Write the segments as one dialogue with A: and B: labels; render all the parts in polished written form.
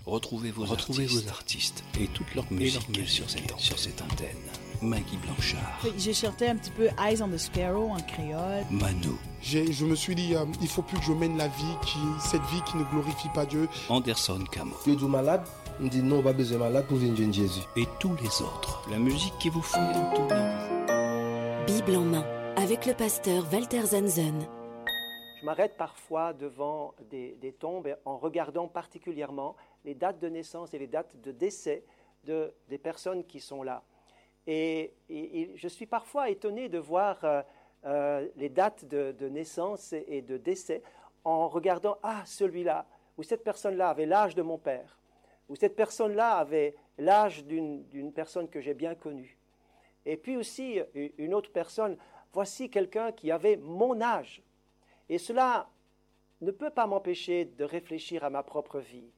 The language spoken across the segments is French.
A: Retrouvez vos artistes et toute leur musique sur cette antenne. Maggie Blanchard.
B: J'ai chanté un petit peu Eyes on the Sparrow en créole.
A: Manu.
C: Je me suis dit, il faut plus que je mène cette vie qui ne glorifie pas Dieu.
A: Anderson Camo.
D: Dieu dit malade, on dit non, pas besoin malade pour venir Jésus.
A: Et tous les autres. La musique qui vous fait tourner.
E: Bible en main, avec le pasteur Walter Zanzen.
F: Je m'arrête parfois devant des tombes en regardant particulièrement les dates de naissance et les dates de décès des personnes qui sont là. Et je suis parfois étonné de voir les dates de naissance et de décès en regardant, celui-là, ou cette personne-là avait l'âge de mon père, ou cette personne-là avait l'âge d'une personne que j'ai bien connue. Et puis aussi, une autre personne, voici quelqu'un qui avait mon âge. Et cela ne peut pas m'empêcher de réfléchir à ma propre vie.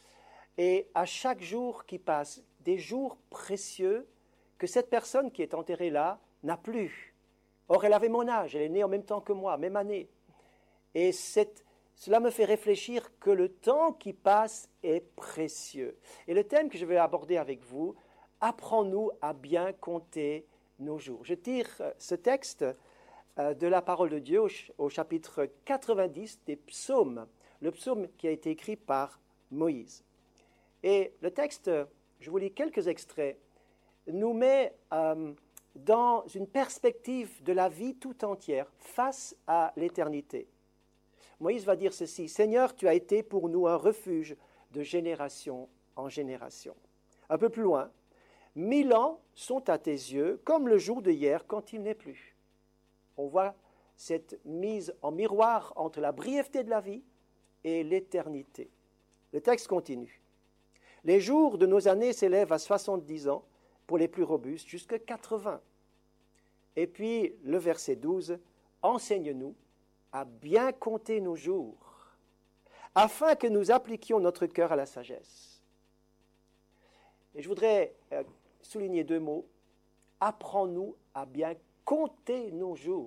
F: Et à chaque jour qui passe, des jours précieux que cette personne qui est enterrée là n'a plus. Or, elle avait mon âge, elle est née en même temps que moi, même année. Et cela me fait réfléchir que le temps qui passe est précieux. Et le thème que je vais aborder avec vous, apprends-nous à bien compter nos jours. Je tire ce texte de la parole de Dieu au chapitre 90 des psaumes, le psaume qui a été écrit par Moïse. Et le texte, je vous lis quelques extraits, nous met dans une perspective de la vie tout entière face à l'éternité. Moïse va dire ceci: « Seigneur, tu as été pour nous un refuge de génération en génération. » Un peu plus loin, « 1000 ans sont à tes yeux comme le jour de hier quand il n'est plus. » On voit cette mise en miroir entre la brièveté de la vie et l'éternité. Le texte continue. « Les jours de nos années s'élèvent à 70 ans, pour les plus robustes, jusqu'à 80. » Et puis le verset 12, « Enseigne-nous à bien compter nos jours, afin que nous appliquions notre cœur à la sagesse. » Et je voudrais souligner deux mots. « Apprends-nous à bien compter nos jours. »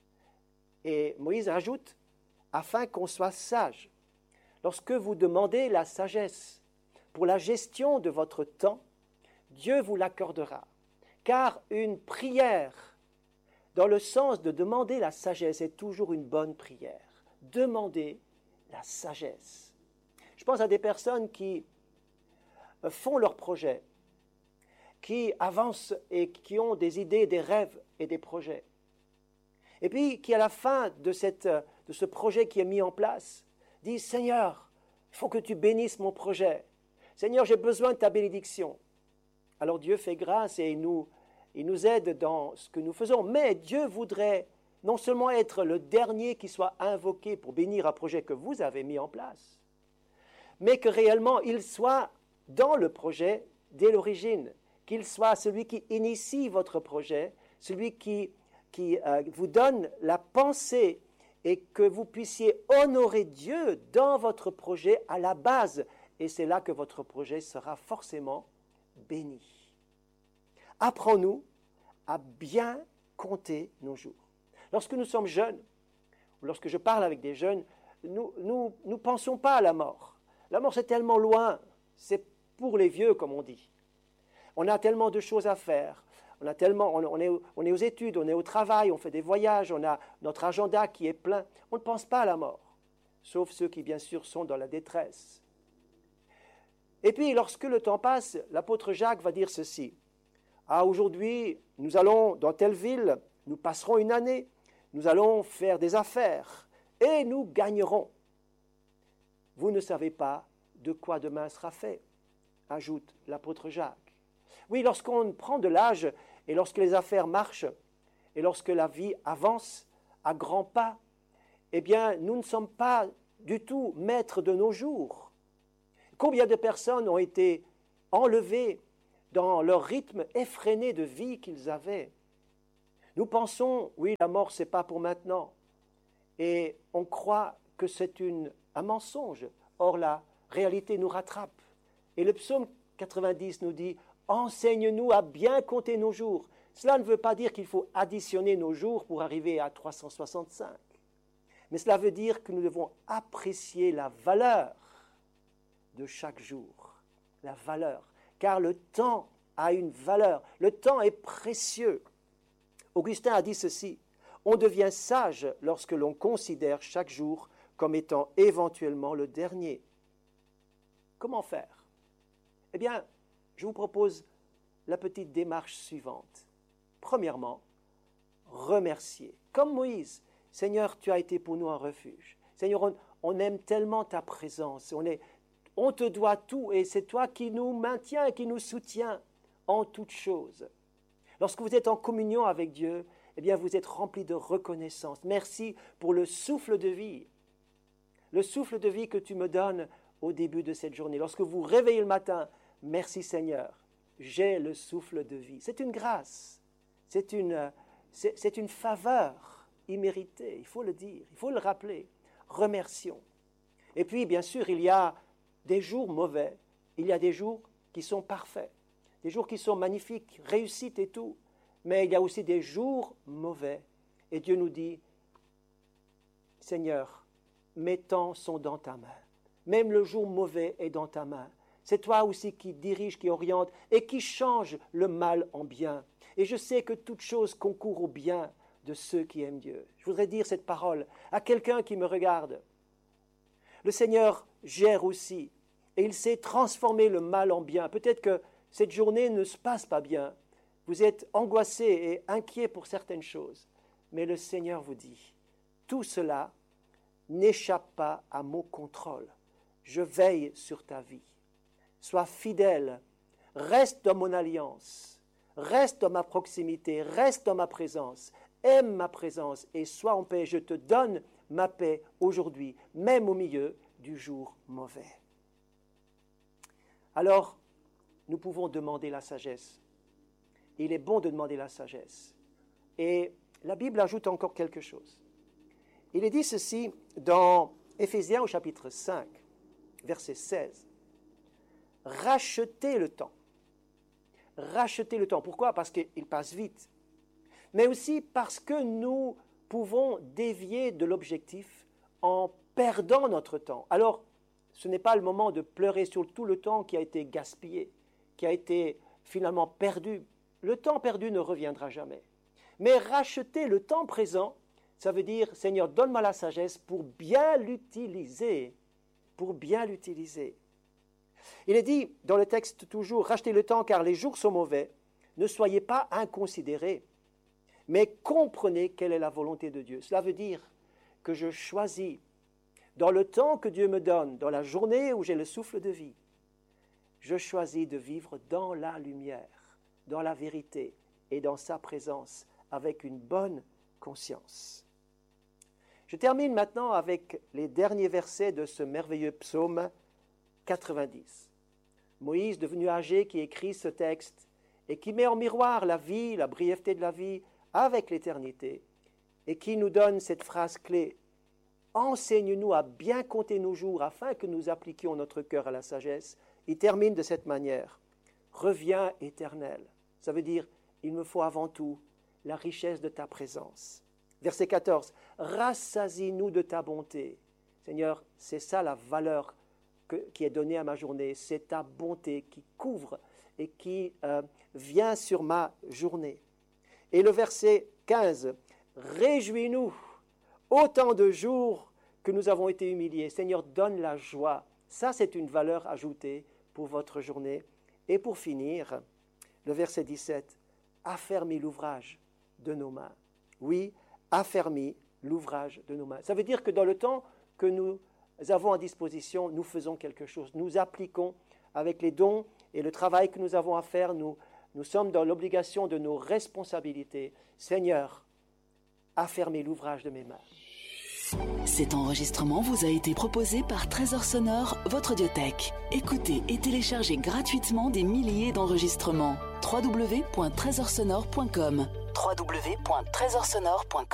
F: Et Moïse ajoute, « afin qu'on soit sage. » Lorsque vous demandez la sagesse pour la gestion de votre temps, Dieu vous l'accordera, car une prière dans le sens de demander la sagesse est toujours une bonne prière. Demandez la sagesse. Je pense à des personnes qui font leurs projets, qui avancent et qui ont des idées, des rêves et des projets. Et puis qui à la fin de ce projet qui est mis en place, disent « Seigneur, il faut que tu bénisses mon projet. Seigneur, j'ai besoin de ta bénédiction. » Alors Dieu fait grâce et il nous aide dans ce que nous faisons. Mais Dieu voudrait non seulement être le dernier qui soit invoqué pour bénir un projet que vous avez mis en place, mais que réellement il soit dans le projet dès l'origine, qu'il soit celui qui initie votre projet, celui qui vous donne la pensée et que vous puissiez honorer Dieu dans votre projet à la base. Et c'est là que votre projet sera forcément béni. Apprends-nous à bien compter nos jours. Lorsque nous sommes jeunes, ou lorsque je parle avec des jeunes, nous pensons pas à la mort. La mort, c'est tellement loin, c'est pour les vieux, comme on dit. On a tellement de choses à faire, on est aux études, on est au travail, on fait des voyages, on a notre agenda qui est plein. On ne pense pas à la mort, sauf ceux qui, bien sûr, sont dans la détresse. Et puis, lorsque le temps passe, l'apôtre Jacques va dire ceci. « Ah, aujourd'hui, nous allons dans telle ville, nous passerons une année, nous allons faire des affaires et nous gagnerons. Vous ne savez pas de quoi demain sera fait, » ajoute l'apôtre Jacques. Oui, lorsqu'on prend de l'âge et lorsque les affaires marchent et lorsque la vie avance à grands pas, eh bien, nous ne sommes pas du tout maîtres de nos jours. Combien de personnes ont été enlevées dans leur rythme effréné de vie qu'ils avaient? Nous pensons, oui, la mort, c'est pas pour maintenant. Et on croit que c'est un mensonge. Or, la réalité nous rattrape. Et le psaume 90 nous dit « Enseigne-nous à bien compter nos jours ». Cela ne veut pas dire qu'il faut additionner nos jours pour arriver à 365. Mais cela veut dire que nous devons apprécier la valeur de chaque jour. La valeur. Car le temps a une valeur. Le temps est précieux. Augustin a dit ceci. On devient sage lorsque l'on considère chaque jour comme étant éventuellement le dernier. Comment faire? Eh bien, je vous propose la petite démarche suivante. Premièrement, remercier. Comme Moïse, Seigneur, tu as été pour nous un refuge. Seigneur, on aime tellement ta présence. On te doit tout et c'est toi qui nous maintiens et qui nous soutiens en toutes choses. Lorsque vous êtes en communion avec Dieu, eh bien, vous êtes rempli de reconnaissance. Merci pour le souffle de vie. Le souffle de vie que tu me donnes au début de cette journée. Lorsque vous réveillez le matin, merci Seigneur, j'ai le souffle de vie. C'est une grâce, c'est une faveur imméritée, il faut le dire, il faut le rappeler. Remercions. Et puis, bien sûr, il y a des jours mauvais, il y a des jours qui sont parfaits, des jours qui sont magnifiques, réussites et tout, mais il y a aussi des jours mauvais. Et Dieu nous dit, Seigneur, mes temps sont dans ta main. Même le jour mauvais est dans ta main. C'est toi aussi qui dirige, qui oriente et qui change le mal en bien. Et je sais que toute chose concourt au bien de ceux qui aiment Dieu. Je voudrais dire cette parole à quelqu'un qui me regarde. Le Seigneur gère aussi et il sait transformer le mal en bien. Peut-être que cette journée ne se passe pas bien. Vous êtes angoissé et inquiet pour certaines choses. Mais le Seigneur vous dit, tout cela n'échappe pas à mon contrôle. Je veille sur ta vie. Sois fidèle, reste dans mon alliance, reste dans ma proximité, reste dans ma présence, aime ma présence et sois en paix. Je te donne ma paix aujourd'hui, même au milieu du jour mauvais. Alors, nous pouvons demander la sagesse. Il est bon de demander la sagesse. Et la Bible ajoute encore quelque chose. Il est dit ceci dans Éphésiens au chapitre 5, verset 16. Rachetez le temps. Rachetez le temps. Pourquoi? Parce qu'il passe vite. Mais aussi parce que nous pouvons dévier de l'objectif en perdant notre temps. Alors, ce n'est pas le moment de pleurer sur tout le temps qui a été gaspillé, qui a été finalement perdu. Le temps perdu ne reviendra jamais. Mais racheter le temps présent, ça veut dire, Seigneur, donne-moi la sagesse pour bien l'utiliser. Pour bien l'utiliser. Il est dit dans le texte toujours, rachetez le temps car les jours sont mauvais. Ne soyez pas inconsidérés, mais comprenez quelle est la volonté de Dieu. Cela veut dire que je choisis, dans le temps que Dieu me donne, dans la journée où j'ai le souffle de vie, je choisis de vivre dans la lumière, dans la vérité et dans sa présence avec une bonne conscience. Je termine maintenant avec les derniers versets de ce merveilleux psaume 90. Moïse, devenu âgé, qui écrit ce texte et qui met en miroir la vie, la brièveté de la vie avec l'éternité et qui nous donne cette phrase clé. Enseigne-nous à bien compter nos jours afin que nous appliquions notre cœur à la sagesse. Il termine de cette manière. Reviens éternel. Ça veut dire, il me faut avant tout la richesse de ta présence. Verset 14. Rassasie-nous de ta bonté. Seigneur, c'est ça la valeur qui est donnée à ma journée. C'est ta bonté qui couvre et qui vient sur ma journée. Et le verset 15. Réjouis-nous autant de jours que nous avons été humiliés. Seigneur, donne la joie. Ça, c'est une valeur ajoutée pour votre journée. Et pour finir, le verset 17. Affermis l'ouvrage de nos mains. Oui, affermis l'ouvrage de nos mains. Ça veut dire que dans le temps que nous avons à disposition, nous faisons quelque chose. Nous appliquons avec les dons et le travail que nous avons à faire. Nous sommes dans l'obligation de nos responsabilités. Seigneur, affermis l'ouvrage de mes mains.
G: Cet enregistrement vous a été proposé par Trésor Sonore, votre audiothèque. Écoutez et téléchargez gratuitement des milliers d'enregistrements. www.trésorsonore.com